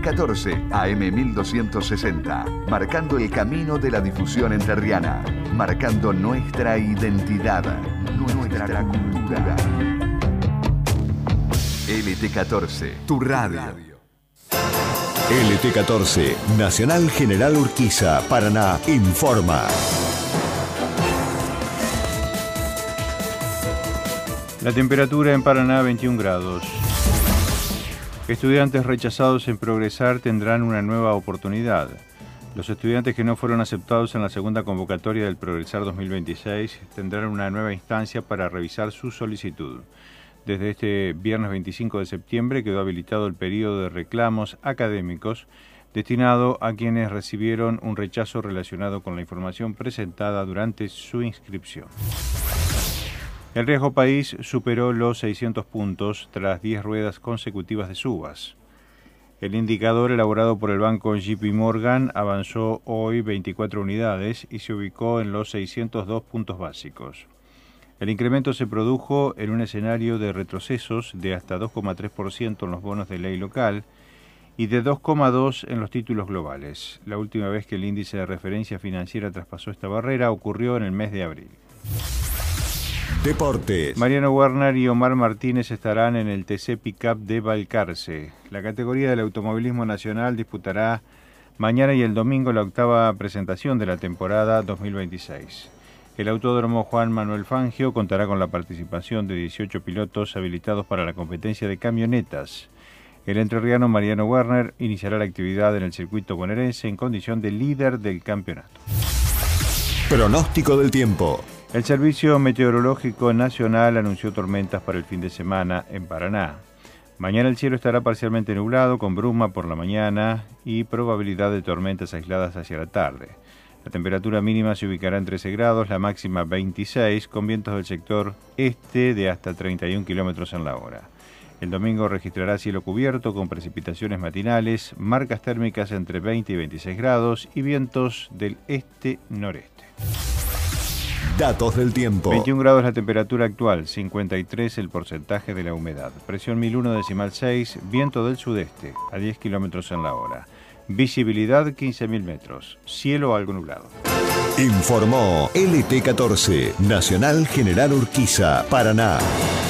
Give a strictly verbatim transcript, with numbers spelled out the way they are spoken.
catorce, A M mil doscientos sesenta, marcando el camino de la difusión entrerriana, marcando nuestra identidad, nuestra cultura. L T catorce, tu radio. L T catorce, Nacional General Urquiza, Paraná, informa. La temperatura en Paraná, veintiún grados. Estudiantes rechazados en Progresar tendrán una nueva oportunidad. Los estudiantes que no fueron aceptados en la segunda convocatoria del Progresar dos mil veintiséis tendrán una nueva instancia para revisar su solicitud. Desde este viernes veinticinco de septiembre quedó habilitado el periodo de reclamos académicos destinado a quienes recibieron un rechazo relacionado con la información presentada durante su inscripción. El riesgo país superó los seiscientos puntos tras diez ruedas consecutivas de subas. El indicador elaborado por el banco J P Morgan avanzó hoy veinticuatro unidades y se ubicó en los seiscientos dos puntos básicos. El incremento se produjo en un escenario de retrocesos de hasta dos coma tres por ciento en los bonos de ley local y de dos coma dos por ciento en los títulos globales. La última vez que el índice de referencia financiera traspasó esta barrera ocurrió en el mes de abril. Deportes. Mariano Werner y Omar Martínez estarán en el T C Pickup de Balcarce. La categoría del automovilismo nacional disputará mañana y el domingo la octava presentación de la temporada dos mil veintiséis. El Autódromo Juan Manuel Fangio contará con la participación de dieciocho pilotos habilitados para la competencia de camionetas. El entrerriano Mariano Werner iniciará la actividad en el circuito bonaerense en condición de líder del campeonato. Pronóstico del tiempo. El Servicio Meteorológico Nacional anunció tormentas para el fin de semana en Paraná. Mañana el cielo estará parcialmente nublado, con bruma por la mañana y probabilidad de tormentas aisladas hacia la tarde. La temperatura mínima se ubicará en trece grados, la máxima veintiséis, con vientos del sector este de hasta treinta y un kilómetros en la hora. El domingo registrará cielo cubierto con precipitaciones matinales, marcas térmicas entre veinte y veintiséis grados y vientos del este-noreste. Datos del tiempo. veintiún grados la temperatura actual, cincuenta y tres el porcentaje de la humedad. Presión mil uno decimal seis, viento del sudeste a diez kilómetros en la hora. Visibilidad quince mil metros, cielo algo nublado. Informó L T catorce, Nacional General Urquiza, Paraná.